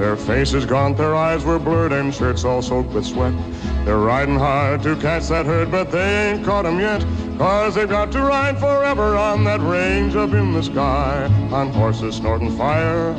Their faces gaunt, their eyes were blurred, and shirts all soaked with sweat. They're riding hard to catch that herd, but they ain't caught 'em yet. 'Cause they've got to ride forever on that range up in the sky, on horses snorting fire,